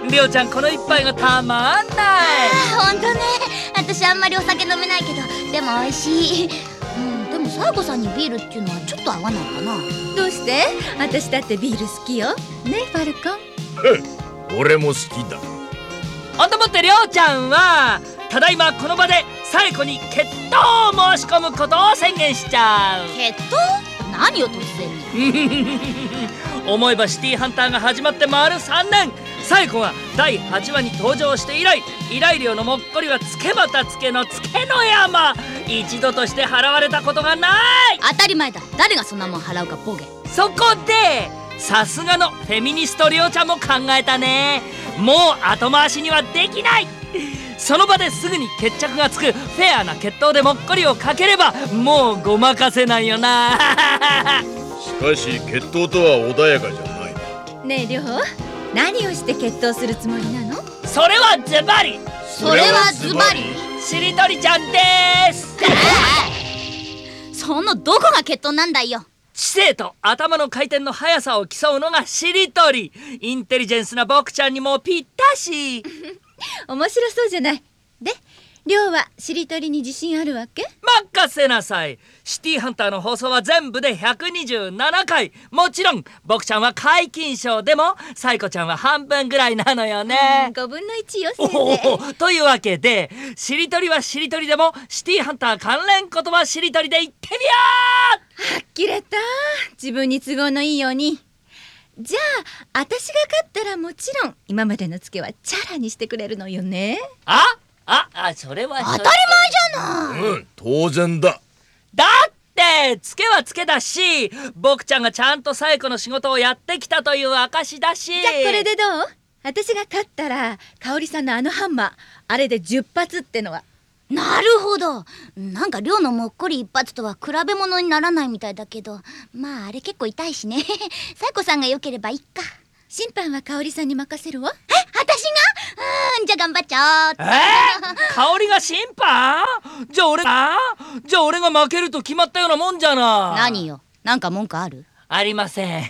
りょうちゃんこの一杯がたまんない。 ほんとね、私あんまりお酒飲めないけど、でも美味しい。でもサイコさんにビールっていうのはちょっと合わないかな。 どうして？私だってビール好きよ。ねえファルコン。 俺も好きだ。 ほんともってりょうちゃんはただいまこの場でサイコに決闘を申し込むことを宣言しちゃう。 決闘？何を突然に。 思えばシティーハンターが始まって丸3年、サイコが第8話に登場して以来、依頼料のもっこりはつけまたつけのつけの山。一度として払われたことがない。 当たり前だ。誰がそんなもん払うかボケ。 そこでさすがのフェミニストりょうちゃんも考えたね。もう後回しにはできない。その場ですぐに決着がつくフェアな決闘でもっこりをかければもうごまかせないよな。 しかし決闘とは穏やかじゃないな。 ねえりょう、何をして決闘するつもりなの？ それはズバリそれはズバリしりとりちゃんです。 そのどこが決闘なんだよ。 知性と頭の回転の速さを競うのがしりとり。インテリジェンスな僕ちゃんにもぴったし。 面白そうじゃない。で、りょうはしりとりに自信あるわけ？ 任せなさい。シティーハンターの放送は全部で127回。もちろん僕ちゃんは皆勤賞でもサイコちゃんは半分ぐらいなのよね。 5分の1よ先生。 というわけでしりとりはしりとりでもシティーハンター関連言葉しりとりで言ってみよう。 はっきれた。自分に都合のいいように。じゃあ私が勝ったらもちろん今までのツケはチャラにしてくれるのよね。 それは当たり前じゃない。 当然だ。 だってツケはツケだし、僕ちゃんがちゃんとサイコの仕事をやってきたという証だし。 じゃあこれでどう？私が勝ったら香織さんのあのハンマー、あれで10発ってのは。 なるほど。なんか寮のもっこり一発とは比べ物にならないみたいだけど、まああれ結構痛いしね。サイコさんが良ければいいか。 審判は香織さんに任せるわ。 私が？じゃあ頑張っちゃおう。 香りが審判？じゃあ俺が負けると決まったようなもんじゃない。 何よ、なんか文句ある？ ありません。